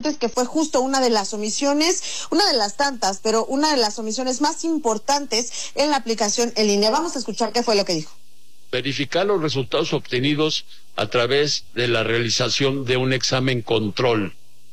aspirantes, que fue justo una de las omisiones, una de las tantas, pero una de las omisiones más importantes en la aplicación en línea. Vamos a escuchar qué fue lo que dijo. Verificar los resultados obtenidos a través de la realización de un examen control.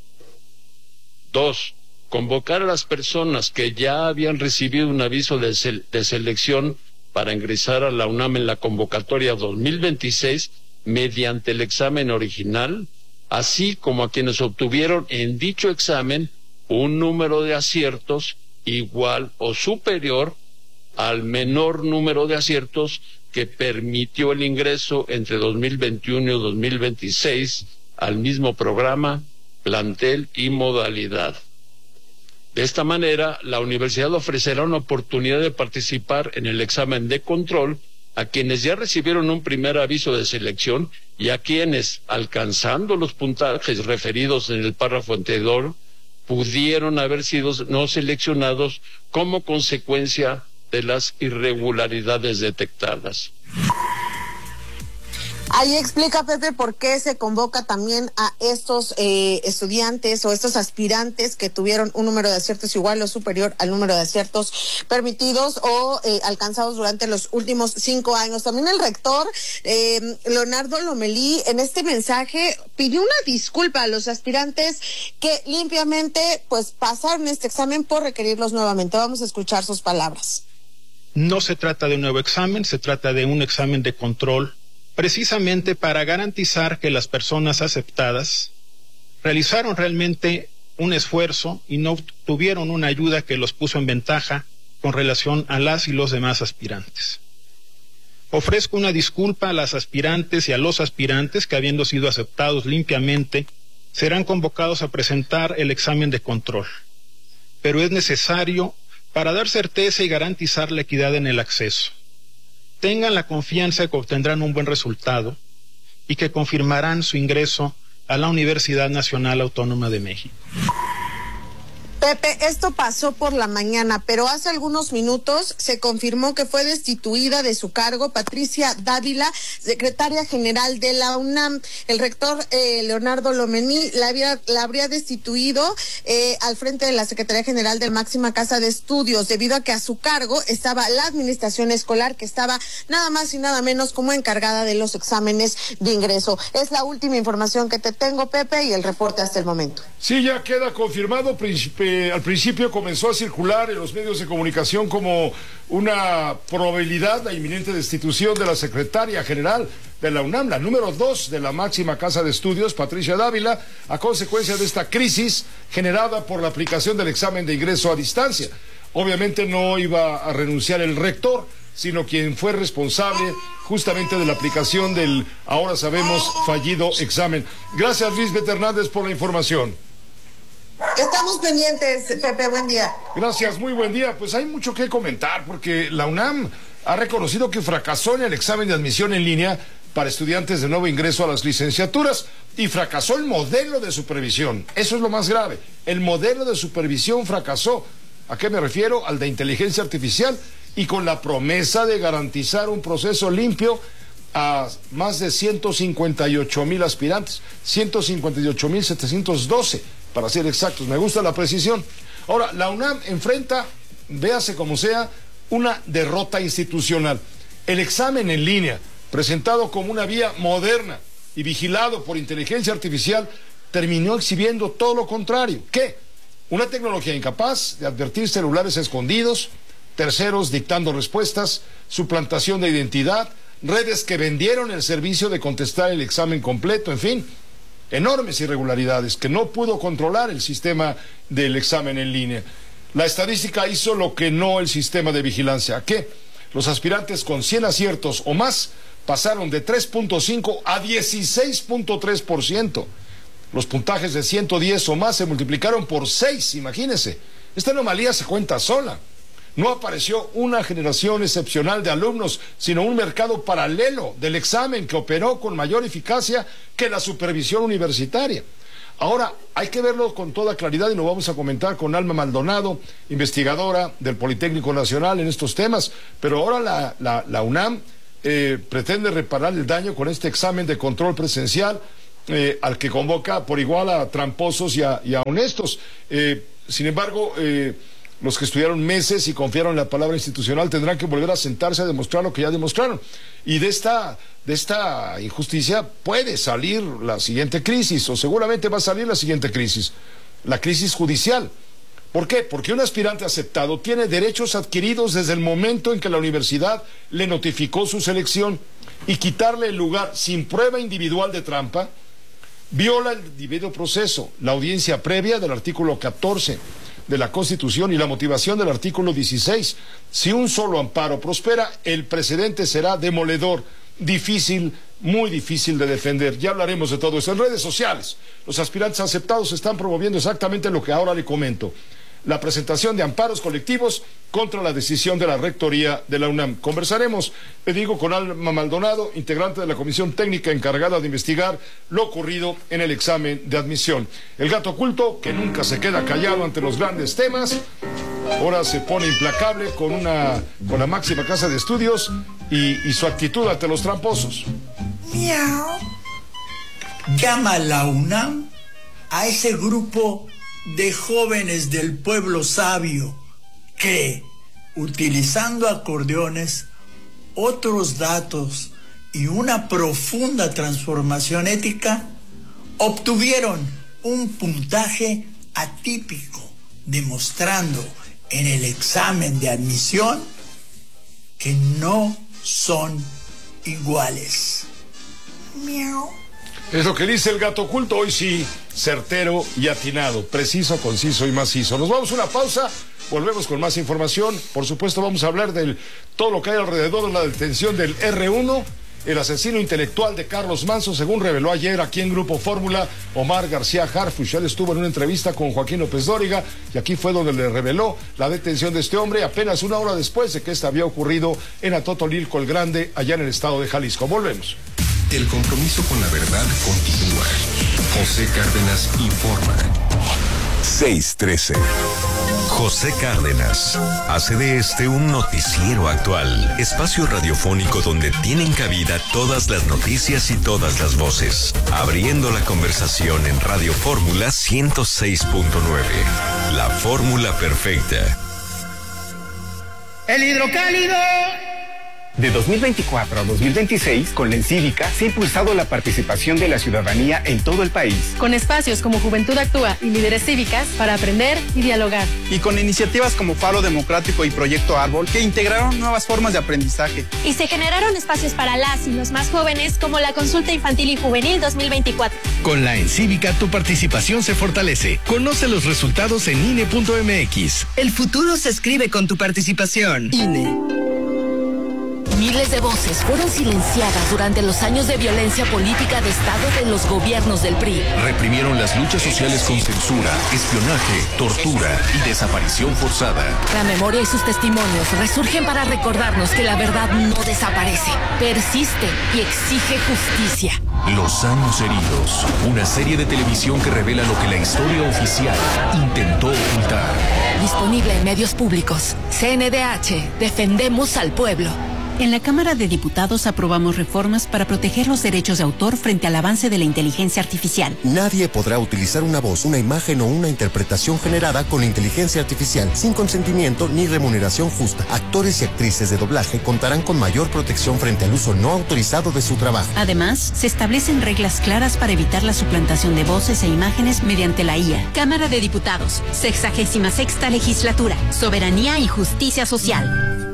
2. Convocar a las personas que ya habían recibido un aviso de selección para ingresar a la UNAM en la convocatoria 2026 mediante el examen original, así como a quienes obtuvieron en dicho examen un número de aciertos igual o superior al menor número de aciertos que permitió el ingreso entre 2021 y 2026 al mismo programa, plantel y modalidad. De esta manera, la universidad ofrecerá una oportunidad de participar en el examen de control a quienes ya recibieron un primer aviso de selección y a quienes, alcanzando los puntajes referidos en el párrafo anterior, pudieron haber sido no seleccionados como consecuencia de las irregularidades detectadas. Ahí explica, Pepe, por qué se convoca también a estos estudiantes o estos aspirantes que tuvieron un número de aciertos igual o superior al número de aciertos permitidos o alcanzados durante los últimos 5 años. También el rector, Leonardo Lomelí, en este mensaje pidió una disculpa a los aspirantes que limpiamente pues pasaron este examen por requerirlos nuevamente. Vamos a escuchar sus palabras. No se trata de un nuevo examen, se trata de un examen de control, precisamente para garantizar que las personas aceptadas realizaron realmente un esfuerzo y no tuvieron una ayuda que los puso en ventaja con relación a las y los demás aspirantes. Ofrezco una disculpa a las aspirantes y a los aspirantes que, habiendo sido aceptados limpiamente, serán convocados a presentar el examen de control. Pero es necesario para dar certeza y garantizar la equidad en el acceso. Tengan la confianza que obtendrán un buen resultado y que confirmarán su ingreso a la Universidad Nacional Autónoma de México. Pepe, esto pasó por la mañana, pero hace algunos minutos se confirmó que fue destituida de su cargo Patricia Dávila, secretaria general de la UNAM. El rector Leonardo Lomelí la habría destituido al frente de la Secretaría General de la máxima casa de estudios, debido a que a su cargo estaba la administración escolar, que estaba nada más y nada menos como encargada de los exámenes de ingreso. Es la última información que te tengo, Pepe, y el reporte hasta el momento. Sí, ya queda confirmado, príncipe. Al principio comenzó a circular en los medios de comunicación como una probabilidad la inminente destitución de la secretaria general de la UNAM, la número 2 de la máxima casa de estudios, Patricia Dávila, a consecuencia de esta crisis generada por la aplicación del examen de ingreso a distancia. Obviamente no iba a renunciar el rector, sino quien fue responsable justamente de la aplicación del, ahora sabemos, fallido examen. Gracias, Lisbeth Hernández, por la información. Estamos pendientes, Pepe, buen día. Gracias, muy buen día. Pues hay mucho que comentar porque la UNAM ha reconocido que fracasó en el examen de admisión en línea para estudiantes de nuevo ingreso a las licenciaturas y fracasó el modelo de supervisión. Eso es lo más grave. El modelo de supervisión fracasó. ¿A qué me refiero? Al de inteligencia artificial, y con la promesa de garantizar un proceso limpio a más de 158,000 aspirantes, 158,712 para ser exactos. Me gusta la precisión. Ahora, la UNAM enfrenta, véase como sea, una derrota institucional. El examen en línea, presentado como una vía moderna y vigilado por inteligencia artificial, terminó exhibiendo todo lo contrario. ¿Qué? Una tecnología incapaz de advertir celulares escondidos, terceros dictando respuestas, suplantación de identidad, redes que vendieron el servicio de contestar el examen completo, en fin, enormes irregularidades que no pudo controlar el sistema del examen en línea. La estadística hizo lo que no el sistema de vigilancia. ¿Qué? Los aspirantes con 100 aciertos o más pasaron de 3.5 a 16.3%. Los puntajes de 110 o más se multiplicaron por 6, imagínense. Esta anomalía se cuenta sola. No apareció una generación excepcional de alumnos, sino un mercado paralelo del examen que operó con mayor eficacia que la supervisión universitaria. Ahora, hay que verlo con toda claridad y lo vamos a comentar con Alma Maldonado, investigadora del Politécnico Nacional en estos temas, pero ahora la UNAM pretende reparar el daño con este examen de control presencial al que convoca por igual a tramposos y a honestos. Sin embargo, los que estudiaron meses y confiaron en la palabra institucional tendrán que volver a sentarse a demostrar lo que ya demostraron. Y de esta injusticia puede salir la siguiente crisis, o seguramente va a salir la siguiente crisis, la crisis judicial. ¿Por qué? Porque un aspirante aceptado tiene derechos adquiridos desde el momento en que la universidad le notificó su selección, y quitarle el lugar sin prueba individual de trampa viola el debido proceso, la audiencia previa del artículo 14 de la Constitución y la motivación del artículo 16. Si un solo amparo prospera, el precedente será demoledor, difícil, muy difícil de defender. Ya hablaremos de todo eso. En redes sociales, los aspirantes aceptados están promoviendo exactamente lo que ahora le comento: la presentación de amparos colectivos contra la decisión de la Rectoría de la UNAM. Conversaremos, le digo, con Alma Maldonado, integrante de la Comisión Técnica encargada de investigar lo ocurrido en el examen de admisión. El gato oculto, que nunca se queda callado ante los grandes temas, ahora se pone implacable con la máxima casa de estudios y su actitud ante los tramposos. Miau. Llama a la UNAM a ese grupo de jóvenes del pueblo sabio que, utilizando acordeones, otros datos y una profunda transformación ética, obtuvieron un puntaje atípico, demostrando en el examen de admisión que no son iguales. Miau. Es lo que dice el gato oculto, hoy sí, certero y atinado, preciso, conciso y macizo. Nos vamos a una pausa, volvemos con más información. Por supuesto vamos a hablar de todo lo que hay alrededor de la detención del R1, el asesino intelectual de Carlos Manzo, según reveló ayer aquí en Grupo Fórmula Omar García Harfuch. Él estuvo en una entrevista con Joaquín López Dóriga y aquí fue donde le reveló la detención de este hombre apenas una hora después de que esta había ocurrido en Atotonilco el Grande, allá en el estado de Jalisco. Volvemos. El compromiso con la verdad continúa. José Cárdenas informa. 6:13. José Cárdenas hace de este un noticiero actual, espacio radiofónico donde tienen cabida todas las noticias y todas las voces, abriendo la conversación en Radio Fórmula 106.9. La fórmula perfecta. El hidrocálido. De 2024 a 2026, con la Encívica se ha impulsado la participación de la ciudadanía en todo el país. Con espacios como Juventud Actúa y Líderes Cívicas para aprender y dialogar. Y con iniciativas como Faro Democrático y Proyecto Árbol que integraron nuevas formas de aprendizaje. Y se generaron espacios para las y los más jóvenes como la Consulta Infantil y Juvenil 2024. Con la Encívica tu participación se fortalece. Conoce los resultados en INE.mx. El futuro se escribe con tu participación. INE. Miles de voces fueron silenciadas durante los años de violencia política de Estado de los gobiernos del PRI. Reprimieron las luchas sociales con censura, espionaje, tortura y desaparición forzada. La memoria y sus testimonios resurgen para recordarnos que la verdad no desaparece, persiste y exige justicia. Los años heridos, una serie de televisión que revela lo que la historia oficial intentó ocultar. Disponible en medios públicos. CNDH, defendemos al pueblo. En la Cámara de Diputados aprobamos reformas para proteger los derechos de autor frente al avance de la inteligencia artificial. Nadie podrá utilizar una voz, una imagen o una interpretación generada con inteligencia artificial sin consentimiento ni remuneración justa. Actores y actrices de doblaje contarán con mayor protección frente al uso no autorizado de su trabajo. Además, se establecen reglas claras para evitar la suplantación de voces e imágenes mediante la IA. Cámara de Diputados, 66ª Legislatura, Soberanía y Justicia Social.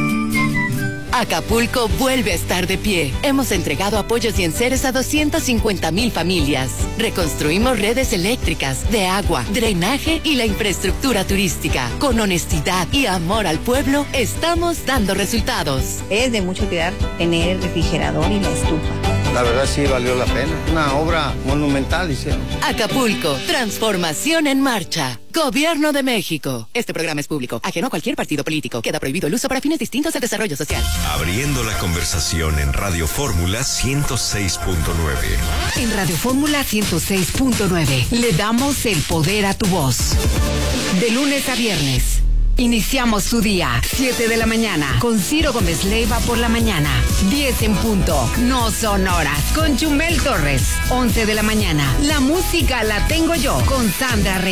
Acapulco vuelve a estar de pie. Hemos entregado apoyos y enseres a 250,000 familias. Reconstruimos redes eléctricas, de agua, drenaje y la infraestructura turística. Con honestidad y amor al pueblo, estamos dando resultados. Es de mucho cuidar tener el refrigerador y la estufa. La verdad sí valió la pena. Una obra monumental hicieron. Acapulco, transformación en marcha. Gobierno de México. Este programa es público, ajeno a cualquier partido político. Queda prohibido el uso para fines distintos al desarrollo social. Abriendo la conversación en Radio Fórmula 106.9. En Radio Fórmula 106.9 le damos el poder a tu voz. De lunes a viernes, Iniciamos su día, 7 de la mañana, con Ciro Gómez Leiva por la mañana. 10 en punto, no son horas, con Chumel Torres. 11 de la mañana, la música la tengo yo, con Sandra Reyes.